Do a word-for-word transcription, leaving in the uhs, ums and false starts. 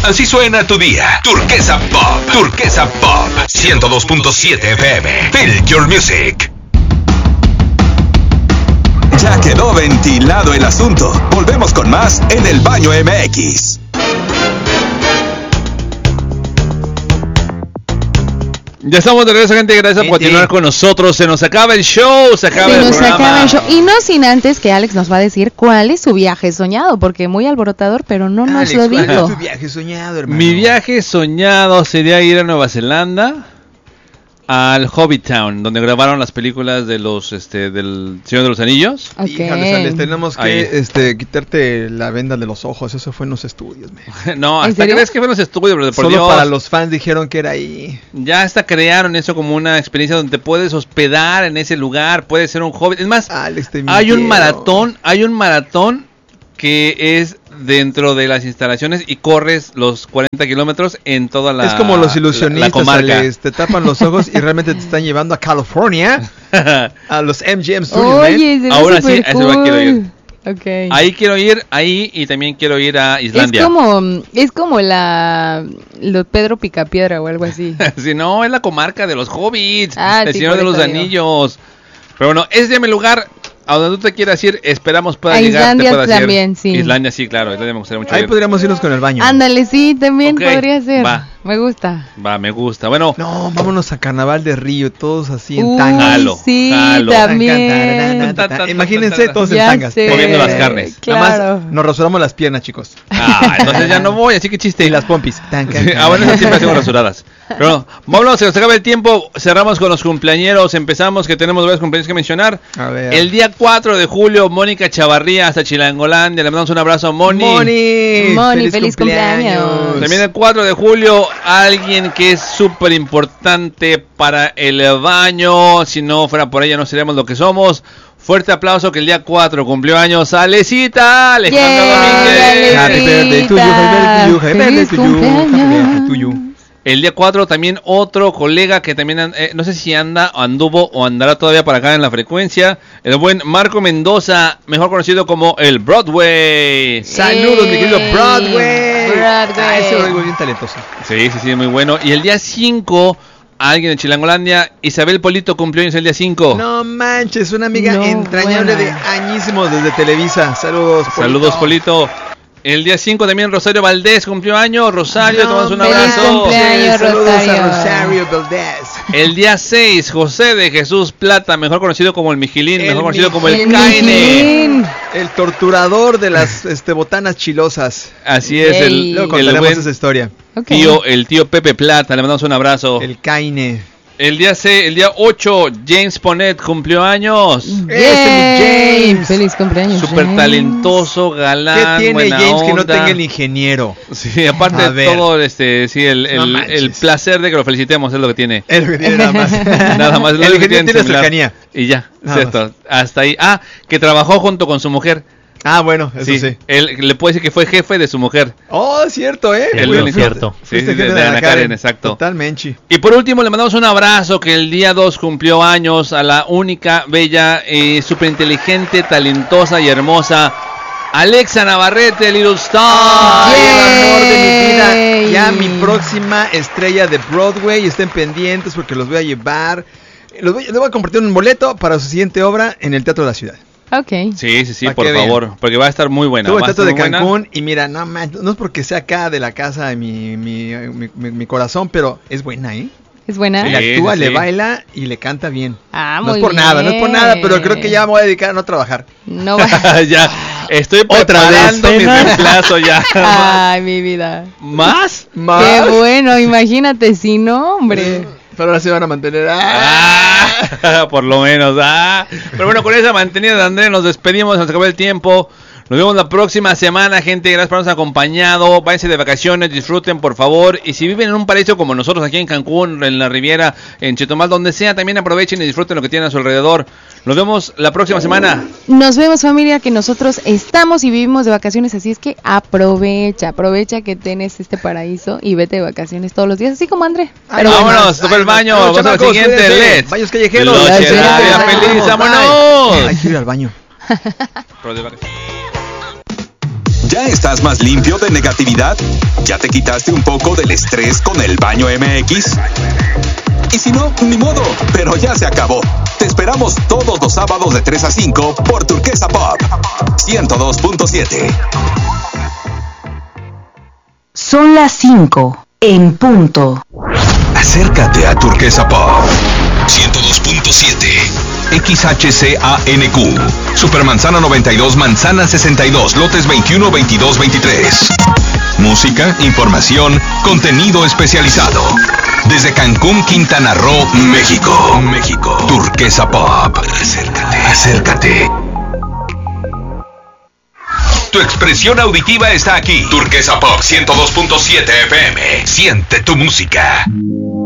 Así suena tu día. Turquesa Pop. Turquesa Pop. ciento dos punto siete F M. Feel your music. Ya quedó ventilado el asunto. Volvemos con más en El Baño M X. Ya estamos de regreso, gente. Gracias por continuar con nosotros. Se nos acaba el show, se acaba se el nos programa. acaba el show. Y no sin antes que Alex nos va a decir cuál es su viaje soñado, porque muy alborotador, pero no nos Alex, lo ¿cuál dijo. es tu viaje soñado, hermano? Mi viaje soñado sería ir a Nueva Zelanda, al Hobbit Town, donde grabaron las películas de los, este, del Señor de los Anillos. Okay. Híjole, Alex, tenemos que Ahí. este, quitarte la venda de los ojos. Eso fue en los estudios, man. No, ¿En hasta serio? crees que fueron los estudios, pero por Solo Dios, para los fans dijeron que era ahí. ya hasta crearon eso como una experiencia donde te puedes hospedar en ese lugar, puede ser un Hobbit. Es más, Alex, te hay un mintieron. maratón, hay un maratón que es dentro de las instalaciones y corres los cuarenta kilómetros en toda la Es como los la- ilusionistas, la comarca. Alex, te tapan los ojos y realmente te están llevando a California, a los M G M Studios, man. Oye, se ve Ahora sí, súper a ese lugar quiero ir. cool. Okay. Ahí quiero ir, ahí y también quiero ir a Islandia. Es como, es como la lo Pedro Picapiedra o algo así. Si no, es la comarca de los hobbits, Ah, el sí, Señor por de los eso digo. Anillos. Pero bueno, ese es mi lugar. A donde tú te quieras ir, esperamos puedas A llegar. Islandia te puedas también, ir. sí. Islandia sí, claro. Islandia me gustaría mucho Ahí ir. podríamos irnos con el baño. Ándale, sí, también Ok, podría ser. va. Me gusta. Va, me gusta. Bueno, No, vámonos a Carnaval de Río, todos así en Uy, tanga. Jalo, sí, jalo. también. Imagínense todos en Ya tangas. sé, Moviendo las carnes. Nada Claro. más nos rasuramos las piernas, chicos. ah, entonces ya no voy, así que chiste. Y las pompis. Tan, can, Sí, can. ah, bueno, esas siempre tengo rasuradas. Pero no, vámonos, se nos acaba el tiempo. Cerramos con los cumpleañeros. Empezamos, que tenemos varios cumpleaños que mencionar. A ver. El día cuatro de julio, Mónica Chavarría hasta Chilangolandia. Le mandamos un abrazo a Moni. Moni, Moni, feliz cumpleaños. También el cuatro de julio, alguien que es súper importante para el baño. Si no fuera por ella, no seríamos lo que somos. Fuerte aplauso que el día cuatro cumplió años Alecita, Alejandra Yay, Domínguez. Happy birthday to you, happy birthday to you, happy birthday Feliz to you, happy cumpleaños. birthday to you. El día cuatro también otro colega que también, and- eh, no sé si anda o anduvo o andará todavía para acá en la frecuencia. El buen Marco Mendoza, mejor conocido como el Broadway. Saludos, mi querido Ey, Broadway. Broadway. Ah, ese Broadway bien talentoso. Sí, sí, sí, muy bueno. Y el día cinco, alguien de Chilangolandia, Isabel Polito cumplió años el día cinco. No manches, una amiga No, entrañable buena. de añísimos desde Televisa. Saludos, Polito. Saludos, Polito. El día cinco también Rosario Valdés cumplió año. Rosario, No tomamos un feliz abrazo. cumpleaños, Saludos Rosario. a Rosario Valdés. El día seis, José de Jesús Plata, mejor conocido como el Mijilín, El mejor conocido como el El Caine. Mijilín. El torturador de las este, botanas chilosas. Así es, Yay. el, Luego el contaremos buen esa historia. Ok. tío, el tío Pepe Plata, le mandamos un abrazo. El, El Caine. día C, el día ocho, James Ponet cumplió años. Ese mi Yay, James. Feliz cumpleaños. Súper James. talentoso, ¿Qué galán, tiene buena James que no onda. tenga el ingeniero? Sí, aparte A de ver. todo, este, sí, el, No el, manches. el placer de que lo felicitemos es lo que tiene. Es lo que tiene nada más. Nada más. lo El único que ingeniero tiene similar. cercanía. Y ya, Nada cierto. Hasta ahí. Ah, que trabajó junto con su mujer. Ah, bueno, eso sí. Sí, él le puede decir que fue jefe de su mujer. Oh, cierto, ¿eh? El Fuiste- único. cierto. Sí, fuiste sí, jefe de Ana Karen, exacto. Totalmente. Y por último le mandamos un abrazo que el día dos cumplió años a la única, bella, eh, súper inteligente, talentosa y hermosa Alexa Navarrete, Little Star. Ay, el amor de mi vida. Yay. Ya mi próxima estrella de Broadway. Estén pendientes porque los voy a llevar. Los voy, les voy a compartir un boleto para su siguiente obra en el Teatro de la Ciudad. Ok. Sí, sí, sí, Pa' por que vean. favor, porque va a estar muy buena. Estuvo en va el a estar Teatro de muy buena. Cancún y mira, no, man, no es porque sea acá de la casa de mi, mi, mi, mi- mi corazón, pero es buena, ¿eh? ¿Es buena? Sí. Le actúa, sí, le sí. baila y le canta bien. Ah, No muy es por nada, no es por nada, pero creo que ya me bien. voy a dedicar a no trabajar. No va. Ya, estoy Otra preparando vez, mi pena. reemplazo ya. Ay, mi vida. ¿Más? Más. Qué bueno, imagínate si no, hombre. Pero ahora se van a mantener. ¡Ah! Ah, por lo menos. Ah. Pero bueno, con esa mantenida de Andrés nos despedimos, nos acabó el tiempo. Nos vemos la próxima semana, gente. Gracias por habernos acompañado. Váyanse de vacaciones, disfruten, por favor. Y si viven en un paraíso como nosotros aquí en Cancún, en la Riviera, en Chetumal, donde sea, también aprovechen y disfruten lo que tienen a su alrededor. Nos vemos la próxima semana. Nos vemos, familia, que nosotros estamos y vivimos de vacaciones, así es que aprovecha, aprovecha que tienes este paraíso y vete de vacaciones todos los días, así como André. Ay, Pero no, bueno, Vámonos, toca el baño. Ay, Vamos a la chamacos, siguiente. cuídense. Let's. Baños callejeros. Noche de Feliz, radio feliz, feliz, bye. vámonos. Hay que ir al baño. Pero de vacaciones. ¿Ya estás más limpio de negatividad? ¿Ya te quitaste un poco del estrés con el Baño M X? Y si no, ni modo, pero ya se acabó. Te esperamos todos los sábados de tres a cinco por Turquesa Pop ciento dos punto siete. Son las cinco en punto. Acércate a Turquesa Pop ciento dos punto siete. X H C A N Q. Supermanzana noventa y dos, Manzana sesenta y dos, lotes veintiuno, veintidós, veintitrés. Música, información, contenido especializado. Desde Cancún, Quintana Roo, México. México. Turquesa Pop. Acércate. Acércate. Tu expresión auditiva está aquí. Turquesa Pop ciento dos punto siete F M. Siente tu música.